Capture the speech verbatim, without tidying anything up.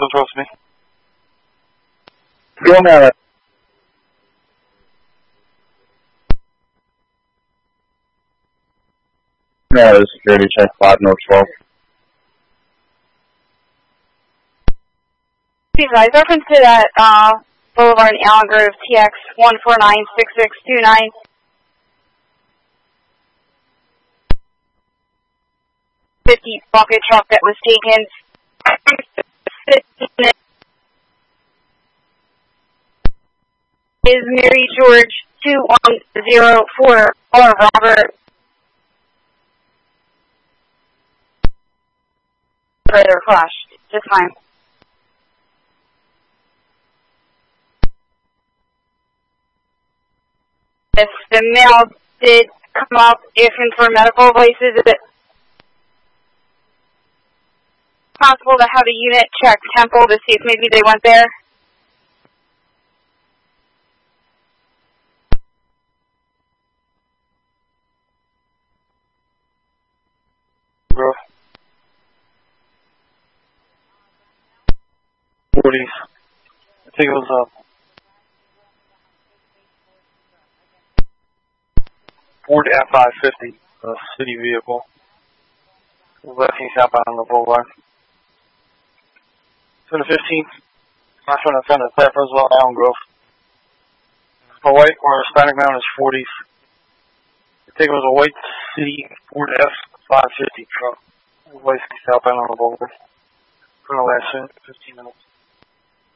still close to me. Going at it. No, the security check five North twelve. Please, I reference to that uh, Boulevard in Allen Grove, T X one four nine six six two nine. fifty bucket truck that was taken. Is Mary George two one zero four or Robert? Further flash, just fine. If the mail did come up, if in for medical places, is it possible to have a unit check Temple to see if maybe they went there? Grove. forties. I think it was uh, Ford F five fifty, a city vehicle. Left-hand southbound on the boulevard. To the fifteenth, I'm trying to find a Claire Roosevelt Allen Grove. A white or a Hispanic mount is forties. I think it was a white city Ford F five fifty truck. Left-hand southbound on the boulevard. For the last fifteen minutes.